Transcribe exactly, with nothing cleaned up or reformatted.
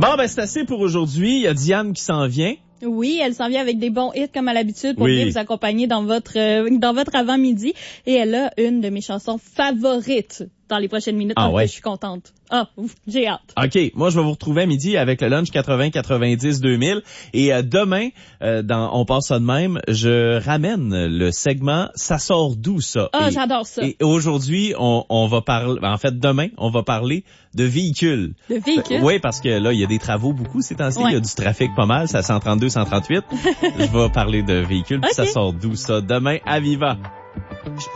Bon, ben c'est assez pour aujourd'hui. Il y a Diane qui s'en vient. Oui, elle s'en vient avec des bons hits comme à l'habitude pour Oui. bien vous accompagner dans votre euh, dans votre avant-midi. Et elle a une de mes chansons favorites dans les prochaines minutes. Ah donc, ouais. Je suis contente. Ah, ouf, j'ai hâte. OK, moi je vais vous retrouver à midi avec le lunch quatre-vingts quatre-vingt-dix deux mille et euh, demain euh, dans On passe ça de même, je ramène le segment Ça sort d'où ça. Ah, et, j'adore ça. Et aujourd'hui, on, on va parler en fait demain, on va parler de véhicules. De véhicules? Euh, oui, parce que là, il y a des travaux beaucoup ces temps-ci, ouais. Il y a du trafic pas mal, c'est à cent trente-deux cent trente-huit. Je vais parler de véhicules, puis okay. Ça sort d'où ça demain à Viva.